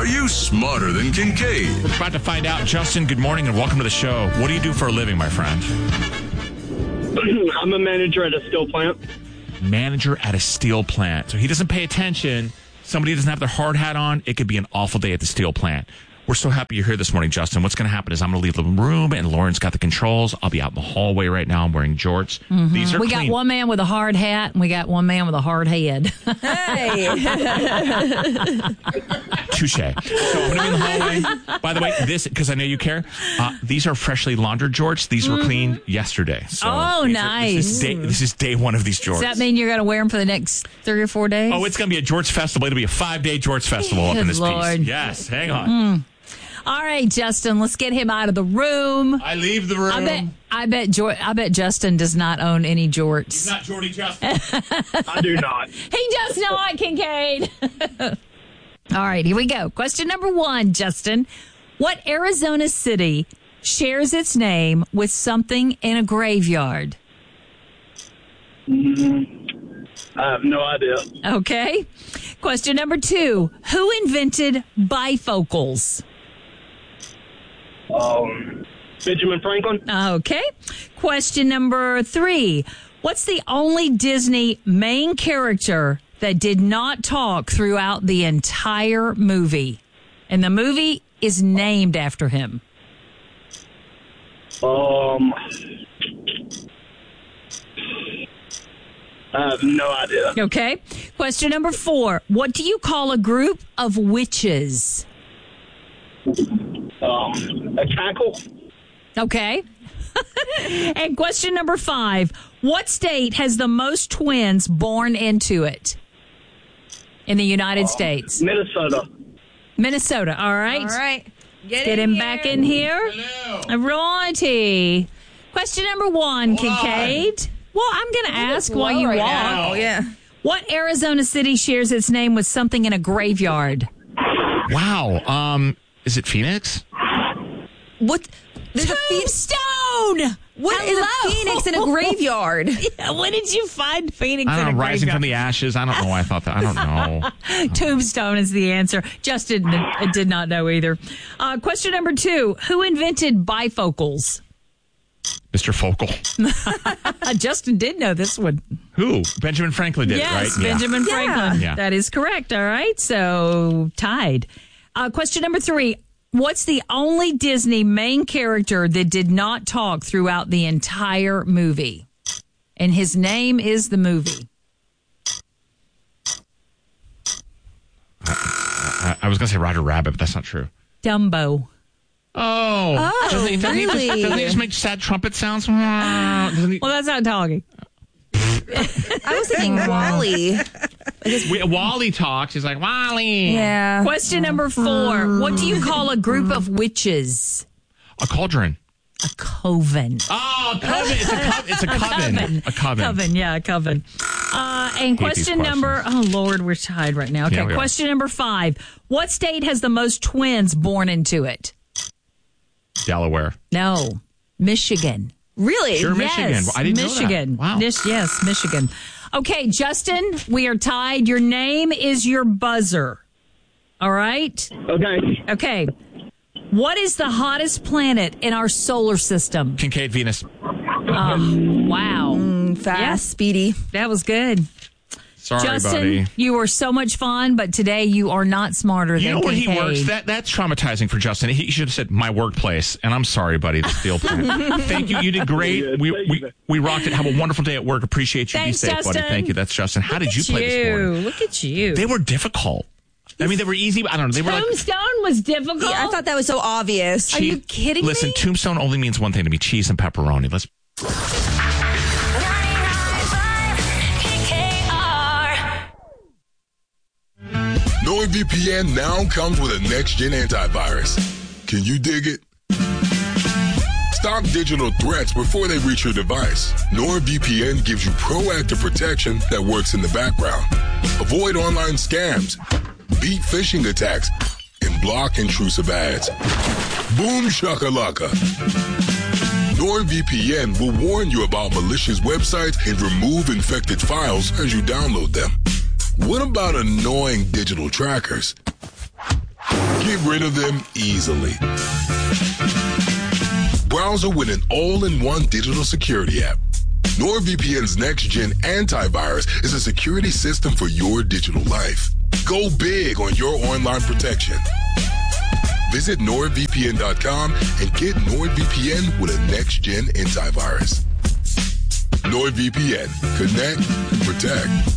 you smarter than Kincaid? We're about to find out. Justin, good morning and welcome to the show. What do you do for a living, my friend? I'm a manager at a steel plant. Manager at a steel plant. So he doesn't pay attention. Somebody doesn't have their hard hat on. It could be an awful day at the steel plant. We're so happy you're here this morning, Justin. What's going to happen is I'm going to leave the room, and Lauren's got the controls. I'll be out in the hallway right now. I'm wearing jorts. Mm-hmm. These are we clean. got one man with a hard hat, and we got one man with a hard head. Hey. Touche. So I'm going to be in the hallway. By the way, because I know you care, these are freshly laundered jorts. These were cleaned yesterday. So nice. This is day one of these jorts. Does that mean you're going to wear them for the next 3 or 4 days? Oh, it's going to be a jorts festival. It'll be a 5-day jorts festival up in this Lord. piece. Yes, hang on. All right, Justin, let's get him out of the room. I leave the room. I bet Justin does not own any jorts. He's not Jordy Justin. I do not. He does not, Kincaid. All right, here we go. Question number 1, Justin. What Arizona city shares its name with something in a graveyard? I have no idea. Okay. Question number 2. Who invented bifocals? Benjamin Franklin. Okay. Question number 3. What's the only Disney main character that did not talk throughout the entire movie? And the movie is named after him. I have no idea. Okay. Question number 4. What do you call a group of witches? A cackle. Okay. And question number 5. What state has the most twins born into it in the United States? Minnesota. Minnesota. All right. All right. Get him back in here. Righty. Question number 1, Kincaid. Well, I'm going to ask while you walk. Oh, yeah. What Arizona city shares its name with something in a graveyard? Wow. Is it Phoenix? What? There's Tombstone! What is a phoenix in a graveyard? Yeah, when did you find Phoenix I don't in a know. graveyard? Rising from the ashes. I don't know why I thought that. I don't know. Tombstone is the answer. Justin did not know either. Question number 2. Who invented bifocals? Mr. Focal. Justin did know this one. Who? Benjamin Franklin did Yes, it, right? Benjamin Yeah. Franklin. Yeah. That is correct. All right. So tied. Question number 3. What's the only Disney main character that did not talk throughout the entire movie? And his name is the movie. I was going to say Roger Rabbit, but that's not true. Dumbo. Oh. Doesn't he just make sad trumpet sounds? Doesn't he? Well, that's not talking. I was thinking Wally. Wally talks. He's like, Wally. Yeah. Question number 4. What do you call a group of witches? A cauldron. A coven. Oh, coven. It's a coven. A coven. Coven, yeah, a coven. And question number, oh Lord, we're tied right now. Okay, Yeah, we are. question number 5. What state has the most twins born into it? Delaware. No, Michigan. Really? Sure, Michigan. Yes, Well, I didn't Michigan. know that. Wow. Yes, Michigan. Okay, Justin, we are tied. Your name is your buzzer. All right? Okay. Okay. What is the hottest planet in our solar system? Kincaid, Venus. Wow. Fast, Yeah. speedy. That was good. Sorry, Justin, buddy. you were so much fun, but today you are not smarter You than know where he Kincaid. works? That's traumatizing for Justin. He should have said my workplace. And I'm sorry, buddy, the steel plant. Thank you. You did great. Yeah, We rocked it. Have a wonderful day at work. Appreciate you. Thanks, Be safe, buddy. Justin. Thank you. That's Justin. How did you play this morning? Look at you. They were difficult. I mean, they were easy. But I don't know. They were like. Tombstone was difficult. Yeah, I thought that was so obvious. Are you kidding Listen, me? Tombstone only means one thing to me: cheese and pepperoni. Let's. 99.5 KKR. NordVPN now comes with a next-gen antivirus. Can you dig it? Stop digital threats before they reach your device. NordVPN gives you proactive protection that works in the background. Avoid online scams, beat phishing attacks, and block intrusive ads. Boom shakalaka. NordVPN will warn you about malicious websites and remove infected files as you download them. What about annoying digital trackers? Get rid of them easily. Browser with an all-in-one digital security app. NordVPN's next-gen antivirus is a security system for your digital life. Go big on your online protection. Visit NordVPN.com and get NordVPN with a next-gen antivirus. NordVPN. Connect, protect.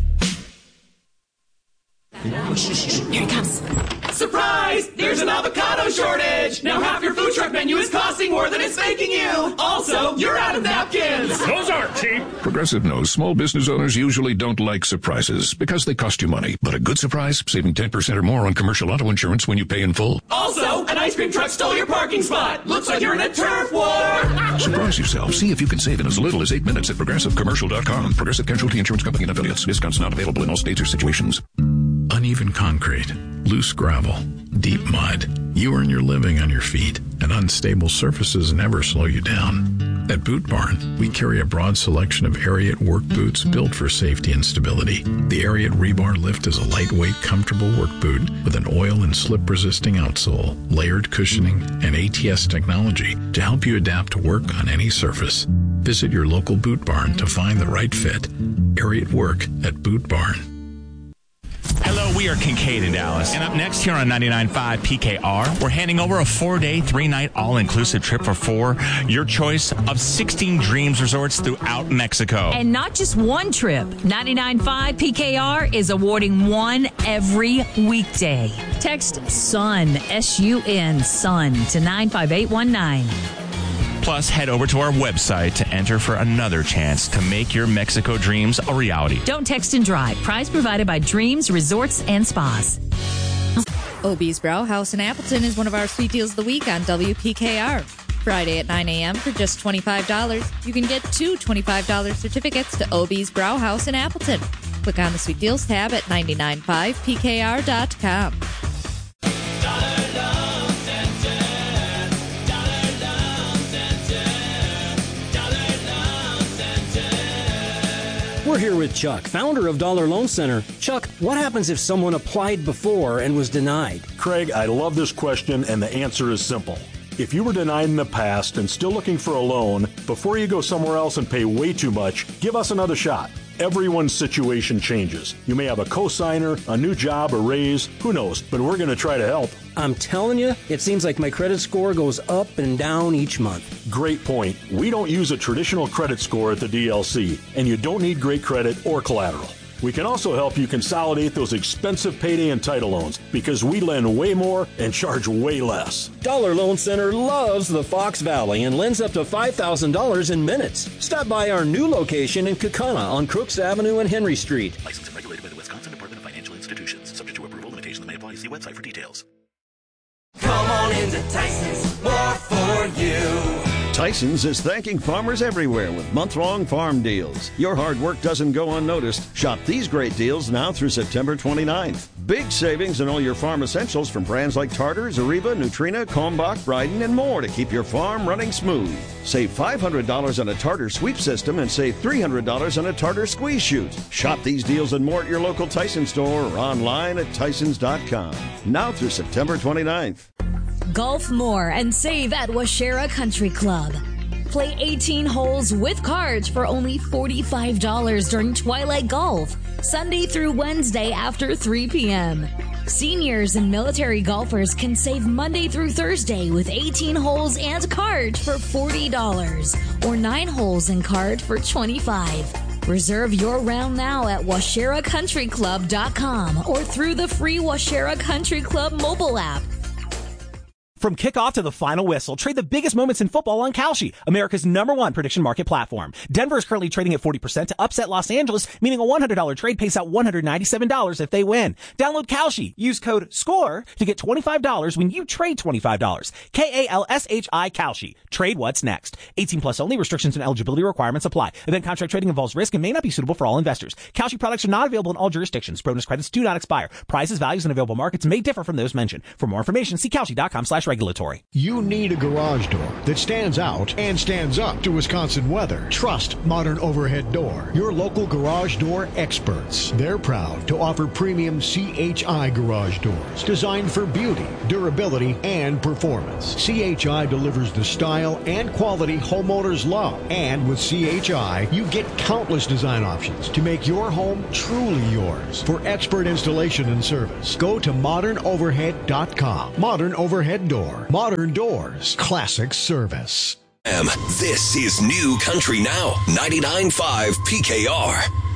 Here he comes. Surprise! There's an avocado shortage! Now half your food truck menu is costing more than it's making you! Also, you're out of napkins! Those aren't cheap! Progressive knows small business owners usually don't like surprises because they cost you money. But a good surprise, saving 10% or more on commercial auto insurance when you pay in full. Also, an ice cream truck stole your parking spot! Looks like you're in a turf war! Surprise yourself. See if you can save in as little as 8 minutes at ProgressiveCommercial.com. Progressive Casualty Insurance Company and Affiliates. Discounts not available in all states or situations. Uneven concrete, loose gravel, deep mud. You earn your living on your feet, and unstable surfaces never slow you down. At Boot Barn, we carry a broad selection of Ariat work boots built for safety and stability. The Ariat Rebar Lift is a lightweight, comfortable work boot with an oil and slip-resisting outsole, layered cushioning, and ATS technology to help you adapt to work on any surface. Visit your local Boot Barn to find the right fit. Ariat Work at Boot Barn. Hello, we are Kincaid in Dallas. And up next here on 99.5 PKR, we're handing over a 4-day, 3-night all-inclusive trip for 4. Your choice of 16 Dreams resorts throughout Mexico. And not just one trip. 99.5 PKR is awarding one every weekday. Text SUN, S-U-N, SUN to 95819. Plus, head over to our website to enter for another chance to make your Mexico dreams a reality. Don't text and drive. Prize provided by Dreams Resorts and Spas. Obie's Brow House in Appleton is one of our sweet deals of the week on WPKR. Friday at 9 a.m. for just $25, you can get 2 $25 certificates to Obie's Brow House in Appleton. Click on the Sweet Deals tab at 995pkr.com. We're here with Chuck, founder of Dollar Loan Center. Chuck, what happens if someone applied before and was denied? Craig, I love this question, and the answer is simple. If you were denied in the past and still looking for a loan, before you go somewhere else and pay way too much, give us another shot. Everyone's situation changes. You may have a cosigner, a new job, a raise, who knows, but we're going to try to help. I'm telling you, it seems like my credit score goes up and down each month. Great point. We don't use a traditional credit score at the DLC, and you don't need great credit or collateral. We can also help you consolidate those expensive payday and title loans because we lend way more and charge way less. Dollar Loan Center loves the Fox Valley and lends up to $5,000 in minutes. Stop by our new location in Kaukauna on Crooks Avenue and Henry Street. Licensed and regulated by the Wisconsin Department of Financial Institutions. Subject to approval, limitations may apply. See website for details. Come on into Tyson's, more for you. Tyson's is thanking farmers everywhere with month-long farm deals. Your hard work doesn't go unnoticed. Shop these great deals now through September 29th. Big savings in all your farm essentials from brands like Tartar, Zariba, Nutrina, Kalmbach, Bryden, and more to keep your farm running smooth. Save $500 on a Tartar sweep system and save $300 on a Tartar squeeze chute. Shop these deals and more at your local Tyson store or online at Tysons.com. Now through September 29th. Golf more and save at Washera Country Club. Play 18 holes with cards for only $45 during Twilight Golf, Sunday through Wednesday after 3 p.m. Seniors and military golfers can save Monday through Thursday with 18 holes and cards for $40 or 9 holes and card for $25. Reserve your round now at WasheraCountryClub.com or through the free Washera Country Club mobile app. From kickoff to the final whistle, trade the biggest moments in football on Kalshi, America's #1 prediction market platform. Denver is currently trading at 40% to upset Los Angeles, meaning a $100 trade pays out $197 if they win. Download Kalshi. Use code SCORE to get $25 when you trade $25. Kalshi, Kalshi. Trade what's next. 18 plus only. Restrictions and eligibility requirements apply. Event contract trading involves risk and may not be suitable for all investors. Kalshi products are not available in all jurisdictions. Bonus credits do not expire. Prices, values, and available markets may differ from those mentioned. For more information, see Kalshi.com/bonus. regulatory. You need a garage door that stands out and stands up to Wisconsin weather. Trust Modern Overhead Door, your local garage door experts. They're proud to offer premium CHI garage doors designed for beauty, durability, and performance. CHI delivers the style and quality homeowners love. And with CHI, you get countless design options to make your home truly yours. For expert installation and service, go to modernoverhead.com. Modern Overhead Door. Modern Doors. Classic service. This is New Country Now, 99.5 PKR.